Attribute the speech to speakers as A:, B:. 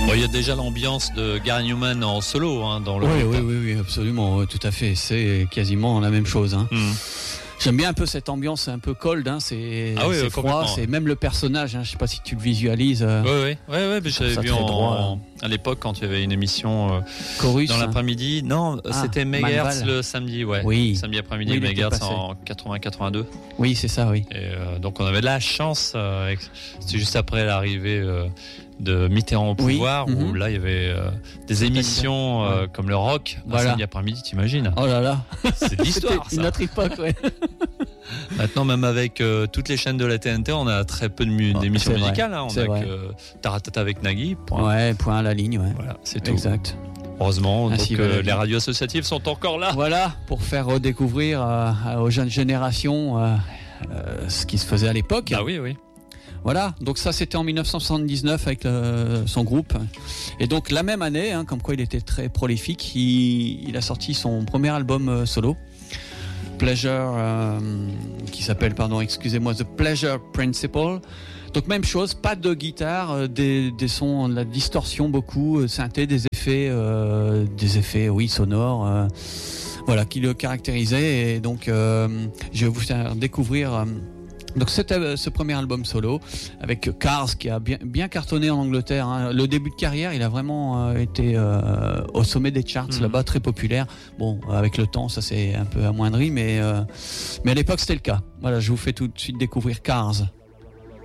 A: Bon, il y a déjà l'ambiance de Gary Numan en solo dans le groupe.
B: Oui, absolument, tout à fait. C'est quasiment la même chose. J'aime bien un peu cette ambiance un peu cold, c'est froid, c'est même le personnage, je sais pas si tu le visualises.
A: Oui, j'avais vu à l'époque quand il y avait une émission
B: Chorus,
A: dans l'après-midi. Non, c'était Megahertz le samedi, samedi après-midi, Megahertz en 80-82.
B: Oui, c'est ça, oui.
A: Et donc on avait de la chance, c'était juste après l'arrivée de Mitterrand au pouvoir, où là il y avait des émissions comme le rock, samedi après-midi, t'imagines?
B: Oh là là,
A: c'est de l'histoire.
B: C'était une autre époque,
A: Maintenant, même avec toutes les chaînes de la TNT, on a très peu d'émissions musicales. On a que Taratata avec Nagui.
B: Point à la ligne.
A: Voilà, c'est tout.
B: Exact.
A: Heureusement, donc, les radios associatives sont encore là.
B: Voilà, pour faire redécouvrir aux jeunes générations ce qui se faisait à l'époque.
A: Ah oui.
B: Voilà, donc ça c'était en 1979 avec son groupe. Et donc la même année, comme quoi il était très prolifique, il a sorti son premier album solo. Pleasure, qui s'appelle, The Pleasure Principle. Donc même chose, pas de guitare, des sons, de la distorsion beaucoup, synthé, des effets sonores, qui le caractérisaient. Et donc je vais vous faire découvrir donc c'était ce premier album solo avec Cars qui a bien cartonné en Angleterre. Le début de carrière, il a vraiment été au sommet des charts là-bas, très populaire. Bon, avec le temps, ça s'est un peu amoindri, mais à l'époque c'était le cas. Voilà, je vous fais tout de suite découvrir Cars.